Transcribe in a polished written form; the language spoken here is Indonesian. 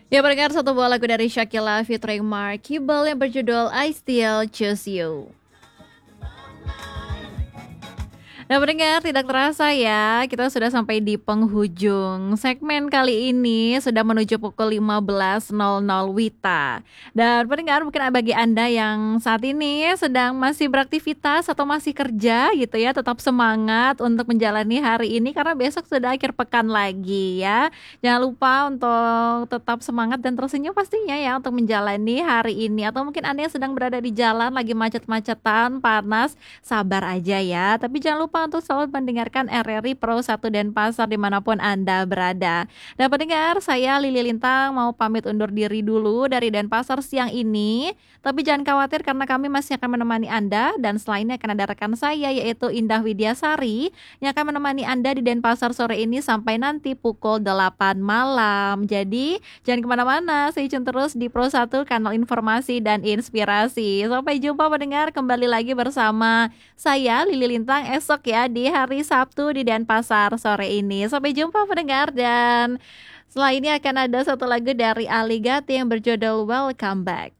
Ya, pendengar, satu buah lagu dari Shakila featuring Mark Kibble yang berjudul I Still Choose You. Nah, pendengar, tidak terasa ya, kita sudah sampai di penghujung segmen kali ini, sudah menuju pukul 15.00 WITA. Dan pendengar, mungkin bagi Anda yang saat ini sedang masih beraktivitas atau masih kerja gitu ya, tetap semangat untuk menjalani hari ini karena besok sudah akhir pekan lagi ya. Jangan lupa untuk tetap semangat dan tersenyum pastinya ya untuk menjalani hari ini. Atau mungkin Anda yang sedang berada di jalan lagi macet-macetan, panas, sabar aja ya. Tapi jangan lupa untuk selalu mendengarkan RRI Pro 1 Denpasar dimanapun Anda berada. Dan pendengar, saya Lili Lintang mau pamit undur diri dulu dari Denpasar siang ini. Tapi jangan khawatir karena kami masih akan menemani Anda. Dan setelah ini akan ada rekan saya yaitu Indah Widyasari yang akan menemani Anda di Denpasar sore ini sampai nanti pukul 8 malam. Jadi jangan kemana-mana, stay tune terus di Pro 1 kanal informasi dan inspirasi. Sampai jumpa pendengar, kembali lagi bersama saya Lili Lintang esok ya di hari Sabtu di Denpasar sore ini. Sampai jumpa pendengar, dan setelah ini akan ada satu lagu dari Ali Gati yang berjudul Welcome Back.